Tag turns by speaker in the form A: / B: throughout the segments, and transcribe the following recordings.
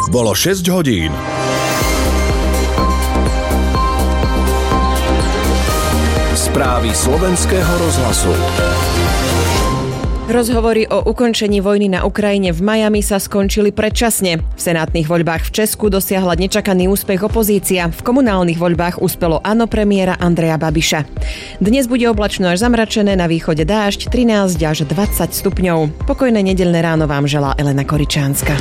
A: Bolo 6 hodín. Správy slovenského rozhlasu.
B: Rozhovory o ukončení vojny na Ukrajine v Miami sa skončili predčasne. V senátnych voľbách v Česku dosiahla nečakaný úspech opozícia. V komunálnych voľbách uspelo áno premiéra Andreja Babiša. Dnes bude oblačno až zamračené, na východe dážď, 13 až 20 stupňov. Pokojné nedeľné ráno vám želá Elena Koričánska.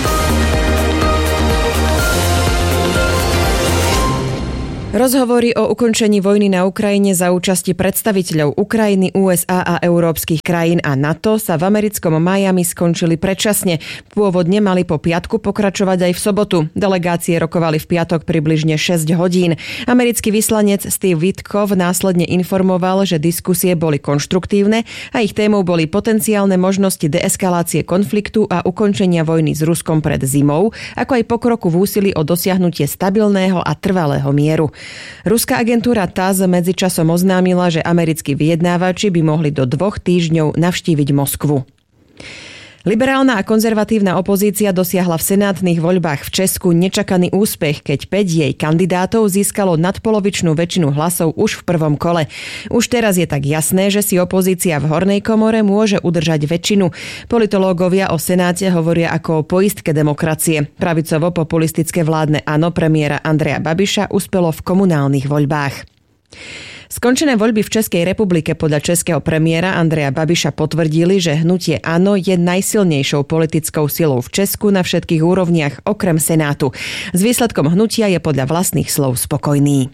B: Rozhovory o ukončení vojny na Ukrajine za účasti predstaviteľov Ukrajiny, USA a európskych krajín a NATO sa v americkom Miami skončili predčasne. Pôvodne mali po piatku pokračovať aj v sobotu. Delegácie rokovali v piatok približne 6 hodín. Americký vyslanec Steve Witkoff následne informoval, že diskusie boli konštruktívne a ich témou boli potenciálne možnosti deeskalácie konfliktu a ukončenia vojny s Ruskom pred zimou, ako aj pokroku v úsilí o dosiahnutie stabilného a trvalého mieru. Ruská agentúra TASS medzičasom oznámila, že americkí vyjednávači by mohli do 2 týždňov navštíviť Moskvu. Liberálna a konzervatívna opozícia dosiahla v senátnych voľbách v Česku nečakaný úspech, keď 5 jej kandidátov získalo nadpolovičnú väčšinu hlasov už v prvom kole. Už teraz je tak jasné, že si opozícia v hornej komore môže udržať väčšinu. Politológovia o senáte hovoria ako o poistke demokracie. Pravicovo-populistické vládne áno premiéra Andreja Babiša uspelo v komunálnych voľbách. Skončené voľby v Českej republike podľa českého premiéra Andreja Babiša potvrdili, že hnutie áno je najsilnejšou politickou silou v Česku na všetkých úrovniach okrem Senátu. S výsledkom hnutia je podľa vlastných slov spokojný.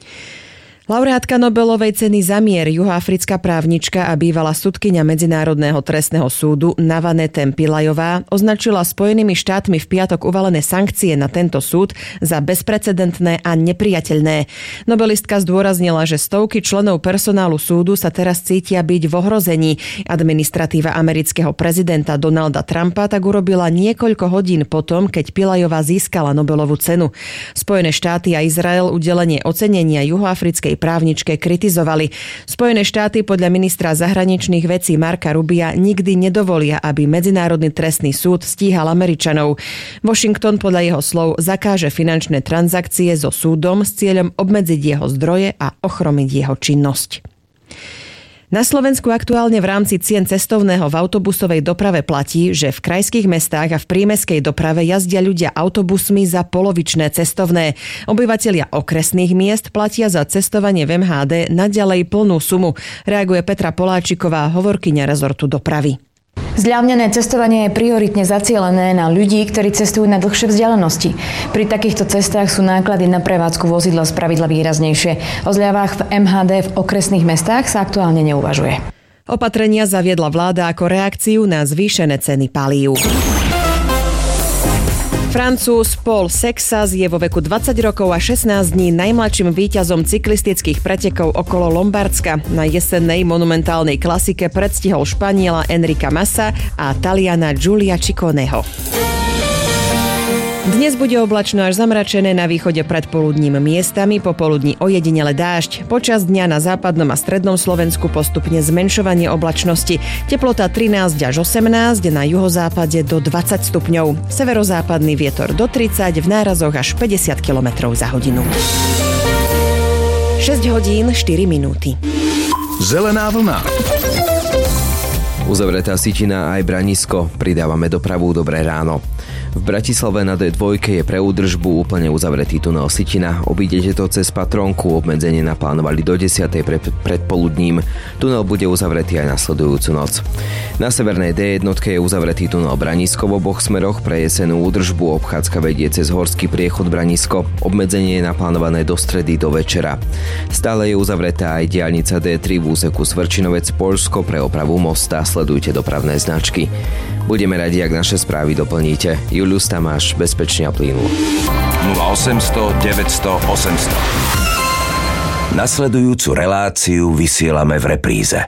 B: Laureátka Nobelovej ceny za mier, juhoafrická právnička a bývalá sudkyňa Medzinárodného trestného súdu Navanete Pillajová označila Spojenými štátmi v piatok uvalené sankcie na tento súd za bezprecedentné a nepriateľné. Nobelistka zdôraznila, že stovky členov personálu súdu sa teraz cítia byť v ohrození. Administratíva amerického prezidenta Donalda Trumpa tak urobila niekoľko hodín potom, keď Pillajová získala Nobelovú cenu. Spojené štáty a Izrael udelenie ocenenia juhoafrickej právničke kritizovali. Spojené štáty podľa ministra zahraničných vecí Marca Rubia nikdy nedovolia, aby Medzinárodný trestný súd stíhal Američanov. Washington podľa jeho slov zakáže finančné transakcie so súdom s cieľom obmedziť jeho zdroje a ochromiť jeho činnosť. Na Slovensku aktuálne v rámci cien cestovného v autobusovej doprave platí, že v krajských mestách a v prímestskej doprave jazdia ľudia autobusmi za polovičné cestovné. Obyvatelia okresných miest platia za cestovanie v MHD naďalej plnú sumu, reaguje Petra Poláčiková, hovorkyňa rezortu dopravy.
C: Zľavnené cestovanie je prioritne zacielené na ľudí, ktorí cestujú na dlhšie vzdialenosti. Pri takýchto cestách sú náklady na prevádzku vozidla spravidla výraznejšie. O zľavách v MHD v okresných mestách sa aktuálne neuvažuje.
B: Opatrenia zaviedla vláda ako reakciu na zvýšené ceny palív. Francúz Paul Sexas je vo veku 20 rokov a 16 dní najmladším víťazom cyklistických pretekov okolo Lombardska. Na jesennej monumentálnej klasike predstihol Španiela Enrica Masa a Taliana Giulia Cicconeho. Dnes bude oblačno až zamračené, na východe predpoludním miestami, popoludní ojedinele dážď. Počas dňa na západnom a strednom Slovensku postupne zmenšovanie oblačnosti. Teplota 13 až 18, na juhozápade do 20 stupňov. Severozápadný vietor do 30, v nárazoch až 50 km za hodinu. 6 hodín 4 minúty.
A: Zelená vlna.
D: Uzavretá Sitina aj Branisko. Pridávame dopravu. Dobré ráno. V Bratislave na D2 je pre údržbu úplne uzavretý tunel Sitina. Obídete to cez Patrónku, obmedzenie naplánovali do 10. predpoludním. Tunel bude uzavretý aj nasledujúcu noc. Na severnej D1 je uzavretý tunel Branisko v oboch smeroch, pre jesenú údržbu obchádzka vedie cez horský priechod Branisko. Obmedzenie je naplánované do stredy do večera. Stále je uzavretá aj diaľnica D3 v úseku Svrčinovec Poľsko pre opravu mosta. Sledujte dopravné značky. Budeme radi, ak naše správy doplníte. Julius Tamáš, bezpečne a plynulo.
A: 0800 900 800.
E: Nasledujúcu reláciu vysielame v repríze.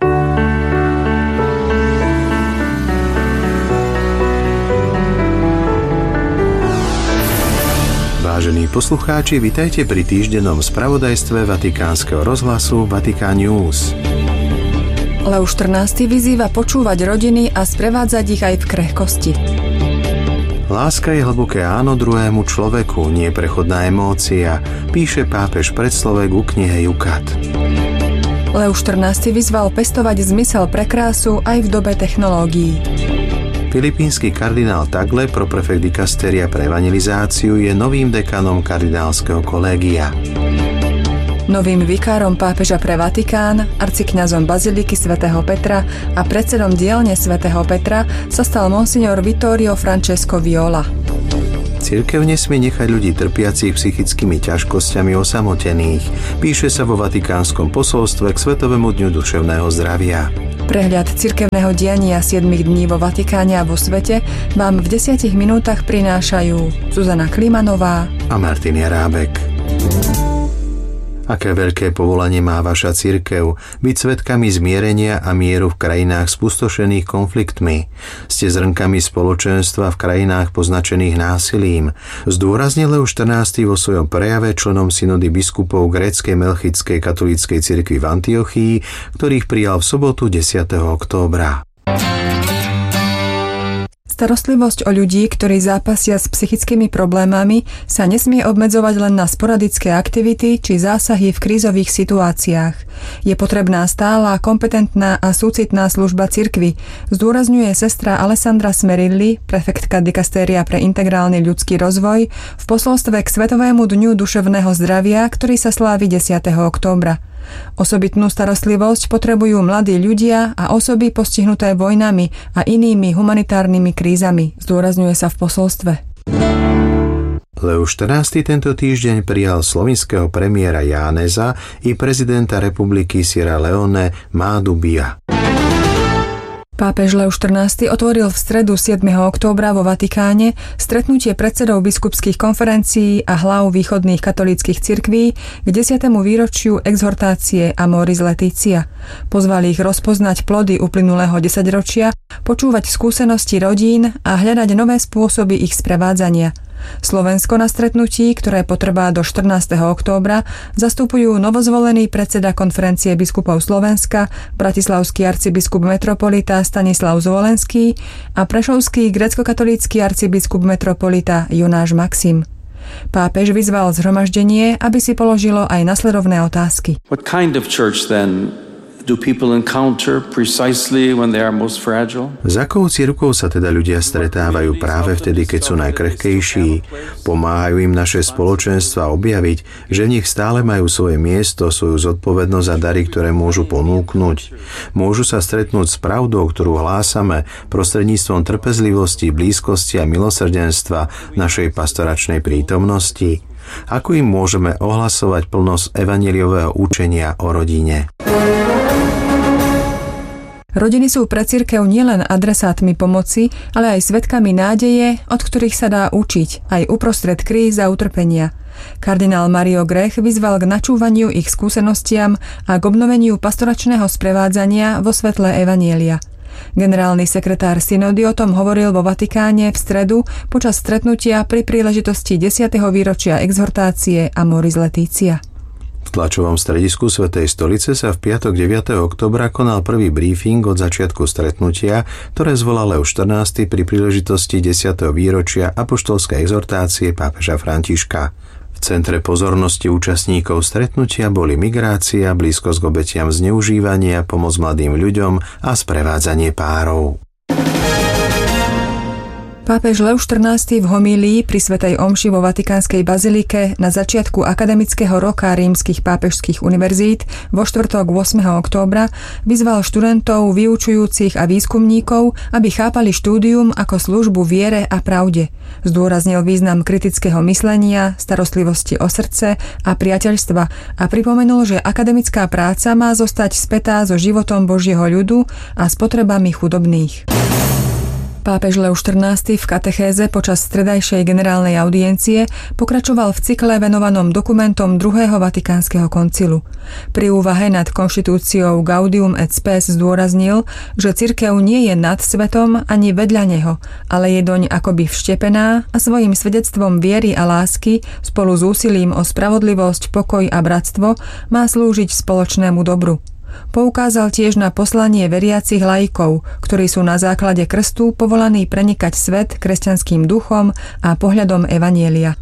F: Vážení poslucháči, vitajte pri týždennom spravodajstve Vatikánskeho rozhlasu Vatikán News.
G: Leo XIV vyzýva počúvať rodiny a sprevádzať ich aj v krehkosti.
F: Láska je hlboké áno druhému človeku, nie prechodná emócia, píše pápež predslovek u knihe Jukat.
G: Leus XIV vyzval pestovať zmysel pre krásu aj v dobe technológií.
F: Filipínsky kardinál Tagle, proprefekt dikasteria pre evangelizáciu, je novým dekanom kardinálskeho kolégia.
G: Novým vikárom pápeža pre Vatikán, arcikňazom baziliky svätého Petra a predsedom dielne svätého Petra sa stal monsignor Vittorio Francesco Viola.
F: Cirkev nesmie nechať ľudí trpiacich psychickými ťažkosťami osamotených, píše sa vo Vatikánskom posolstve k Svetovému dňu duševného zdravia.
G: Prehľad cirkevného diania 7 dní vo Vatikáne a vo svete vám v 10 minútach prinášajú Zuzana Klimanová
F: a Martin Jarábek. Aké veľké povolanie má vaša cirkev byť svedkami zmierenia a mieru v krajinách spustošených konfliktmi. Ste zrnkami spoločenstva v krajinách poznačených násilím. Zdôraznil Leus XIV vo svojom prejave členom synody biskupov gréckej melchickej katolíckej cirkvi v Antiochii, ktorých prijal v sobotu 10. októbra.
G: Starostlivosť o ľudí, ktorí zápasia s psychickými problémami, sa nesmie obmedzovať len na sporadické aktivity či zásahy v krízových situáciách. Je potrebná stála, kompetentná a súcitná služba cirkvi, zdôrazňuje sestra Alessandra Smerilli, prefektka dikastéria pre integrálny ľudský rozvoj, v posolstve k Svetovému dňu duševného zdravia, ktorý sa slávi 10. októbra. Osobitnú starostlivosť potrebujú mladí ľudia a osoby postihnuté vojnami a inými humanitárnymi krízami, zdôrazňuje sa v posolstve.
F: Leus XIV tento týždeň prijal slovinského premiéra Jáneza i prezidenta republiky Sierra Leone Mádu Bia.
G: Pápež Leus XIV otvoril v stredu 7. októbra vo Vatikáne stretnutie predsedov biskupských konferencií a hlav východných katolíckych cirkví k 10. výročiu exhortácie Amoris Laetitia. Pozvali ich rozpoznať plody uplynulého desaťročia, počúvať skúsenosti rodín a hľadať nové spôsoby ich sprevádzania. Slovensko na stretnutí, ktoré potrvá do 14. októbra, zastupujú novozvolený predseda konferencie biskupov Slovenska, bratislavský arcibiskup metropolita Stanislav Zvolenský a prešovský gréckokatolícky arcibiskup metropolita Jonáš Maxim. Pápež vyzval zhromaždenie, aby si položilo aj nasledovné otázky.
H: What kind of church then do people encounter precisely when they are most fragile?
F: S akou cirkvou sa teda ľudia stretávajú práve vtedy, keď sú najkrehkejší? Pomáhajú im naše spoločenstva objaviť, že v nich stále majú svoje miesto, svoju zodpovednosť a dary, ktoré môžu ponúknuť. Môžu sa stretnúť s pravdou, ktorú hlásame prostredníctvom trpezlivosti, blízkosti a milosrdenstva našej pastoračnej prítomnosti. Ako im môžeme ohlasovať plnosť evanjeliového učenia o rodine?
G: Rodiny sú pre cirkev nielen adresátmi pomoci, ale aj svedkami nádeje, od ktorých sa dá učiť, aj uprostred kríz a utrpenia. Kardinál Mario Grech vyzval k načúvaniu ich skúsenostiam a k obnoveniu pastoračného sprevádzania vo svetle evanjelia. Generálny sekretár synody o tom hovoril vo Vatikáne v stredu počas stretnutia pri príležitosti 10. výročia exhortácie Amoris Laetitia.
F: V tlačovom stredisku Svätej stolice sa v piatok 9. októbra konal prvý briefing od začiatku stretnutia, ktoré zvolal Leus XIV pri príležitosti 10. výročia apoštolskej exhortácie pápeža Františka. V centre pozornosti účastníkov stretnutia boli migrácia, blízkosť k obetiam zneužívania, pomoc mladým ľuďom a sprevádzanie párov.
G: Pápež Leus XIV v homílii pri svätej omši vo Vatikánskej bazilike na začiatku akademického roka rímskych pápežských univerzít vo štvrtok 8. októbra vyzval študentov, vyučujúcich a výskumníkov, aby chápali štúdium ako službu viere a pravde. Zdôraznil význam kritického myslenia, starostlivosti o srdce a priateľstva a pripomenul, že akademická práca má zostať spätá so životom Božieho ľudu a s potrebami chudobných. Pápež Leus XIV v katechéze počas stredajšej generálnej audiencie pokračoval v cykle venovanom dokumentom druhého Vatikánskeho koncilu. Pri úvahe nad konštitúciou Gaudium et Spes zdôraznil, že cirkev nie je nad svetom ani vedľa neho, ale je doň akoby vštepená a svojím svedectvom viery a lásky spolu s úsilím o spravodlivosť, pokoj a bratstvo má slúžiť spoločnému dobru. Poukázal tiež na poslanie veriacich laikov, ktorí sú na základe krstu povolaní prenikať svet kresťanským duchom a pohľadom evanjelia.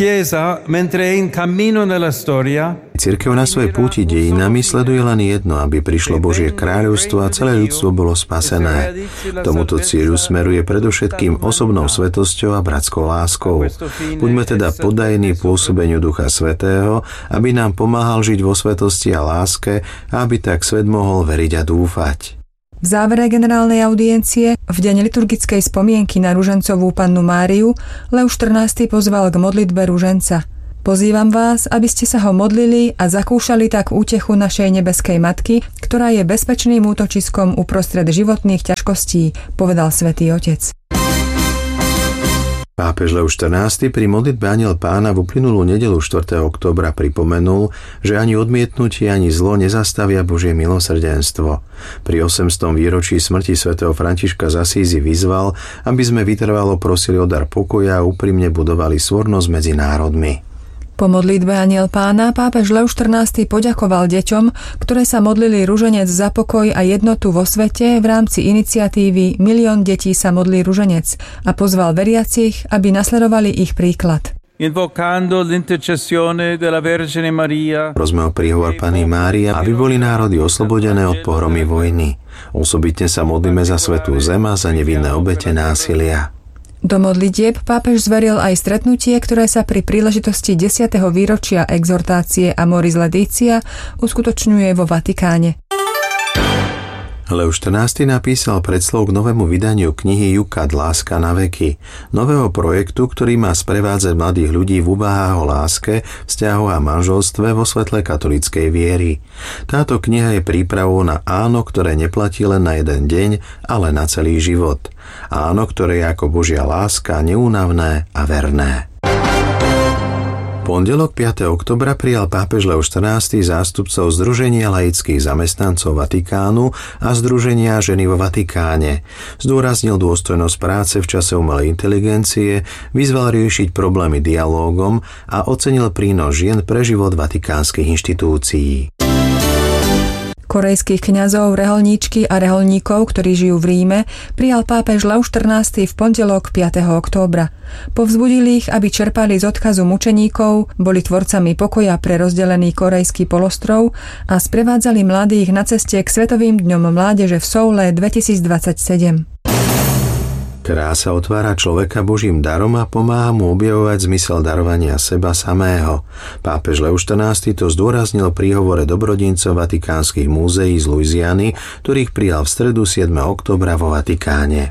F: Cirkev na svojej púti dejinami sleduje len jedno, aby prišlo Božie kráľovstvo a celé ľudstvo bolo spasené. Tomuto cieľu smeruje predovšetkým osobnou svetosťou a bratskou láskou. Buďme teda poddajní pôsobeniu Ducha Svätého, aby nám pomáhal žiť vo svetosti a láske a aby tak svet mohol veriť a dúfať.
G: V závere generálnej audiencie, v deň liturgickej spomienky na ružencovú pannu Máriu, Leo XIV pozval k modlitbe ruženca. Pozývam vás, aby ste sa ho modlili a zakúšali tak útechu našej nebeskej matky, ktorá je bezpečným útočiskom uprostred životných ťažkostí, povedal Svätý Otec.
F: Pápež Leo XIV pri modlitbe Anjel Pána v uplynulú nedeľu 4. októbra pripomenul, že ani odmietnutie, ani zlo nezastavia Božie milosrdenstvo. Pri 800. výročí smrti svätého Františka z Asízy vyzval, aby sme vytrvalo prosili o dar pokoja a úprimne budovali svornosť medzi národmi.
G: Po modlitbe Anjel Pána pápež Leo XIV poďakoval deťom, ktoré sa modlili ruženec za pokoj a jednotu vo svete v rámci iniciatívy Milión detí sa modlí ruženec a pozval veriacich, aby nasledovali ich príklad.
F: Prosme o príhovor Panny Márie, aby boli národy oslobodené od pohromy vojny. Osobitne sa modlíme za svätú zem a za nevinné obete násilia.
G: Do modlitieb pápež zveril aj stretnutie, ktoré sa pri príležitosti 10. výročia exhortácie Amoris Laetitia uskutočňuje vo Vatikáne.
F: Leo XIV napísal predslov k novému vydaniu knihy Jukat Láska na veky, nového projektu, ktorý má sprevádzať mladých ľudí v úvahách o láske, vzťahoch a manželstve vo svetle katolíckej viery. Táto kniha je prípravou na áno, ktoré neplatí len na jeden deň, ale na celý život. Áno, ktoré je ako Božia láska, neúnavné a verné. Pondelok 5. októbra prijal pápež Leo XIV zástupcov Združenia laických zamestnancov Vatikánu a Združenia ženy vo Vatikáne. Zdôraznil dôstojnosť práce v čase umelej inteligencie, vyzval riešiť problémy dialógom a ocenil prínos žien pre život vatikánskych inštitúcií.
G: Korejských kňazov, reholníčky a reholníkov, ktorí žijú v Ríme, prijal pápež Leo XIV v pondelok 5. októbra. Povzbudil ich, aby čerpali z odkazu mučeníkov, boli tvorcami pokoja pre rozdelený korejský polostrov a sprevádzali mladých na ceste k Svetovým dňom mládeže v Soule 2027.
F: Krása otvára človeka Božím darom a pomáha mu objavovať zmysel darovania seba samého. Pápež Leo XIV to zdôraznil pri hovore dobrodincov vatikánskych múzeí z Louisiany, ktorých prijal v stredu 7. októbra vo Vatikáne.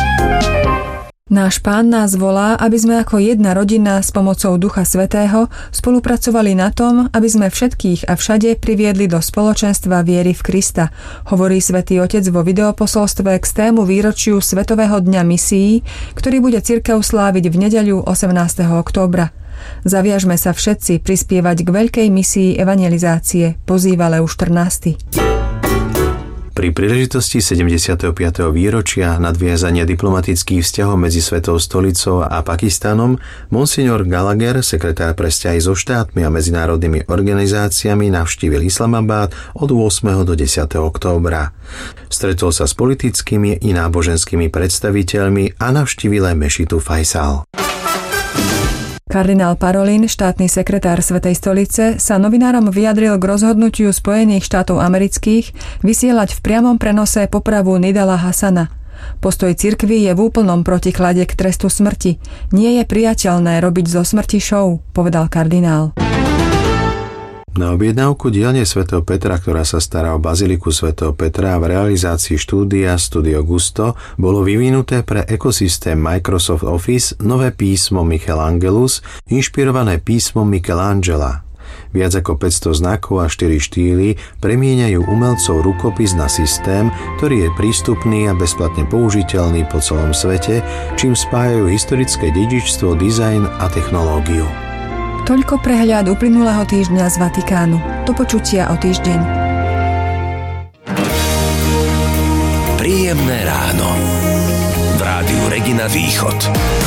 G: Náš Pán nás volá, aby sme ako jedna rodina s pomocou Ducha Svätého spolupracovali na tom, aby sme všetkých a všade priviedli do spoločenstva viery v Krista, hovorí Svätý Otec vo videoposolstve k 100. výročiu Svetového dňa misií, ktorý bude cirkev sláviť v nedeľu 18. októbra. Zaviažme sa všetci prispievať k veľkej misii evangelizácie, pozýva Leo XIV.
F: Pri príležitosti 75. výročia nadviazania diplomatických vzťahov medzi Svetou stolicou a Pakistanom monsignor Gallagher, sekretár pre vzťahy so štátmi a medzinárodnými organizáciami, navštívil Islamabad od 8. do 10. októbra. Stretol sa s politickými i náboženskými predstaviteľmi a navštívil aj mešitu Faisal.
G: Kardinál Parolin, štátny sekretár Svätej stolice, sa novinárom vyjadril k rozhodnutiu Spojených štátov amerických vysielať v priamom prenose popravu Nidala Hasana. Postoj cirkvi je v úplnom protiklade k trestu smrti. Nie je priateľné robiť zo smrti show, povedal kardinál.
F: Na objednávku dielne svätého Petra, ktorá sa stará o baziliku svätého Petra a v realizácii štúdia Studio Gusto, bolo vyvinuté pre ekosystém Microsoft Office nové písmo Michelangelus, inšpirované písmom Michelangela. Viac ako 500 znakov a 4 štýly premieňajú umelcov rukopis na systém, ktorý je prístupný a bezplatne použiteľný po celom svete, čím spájajú historické dedičstvo, dizajn a technológiu.
G: Toľko prehľad uplynulého týždňa z Vatikánu. Do počutia o týždeň.
E: Príjemné ráno. V rádiu Regina Východ.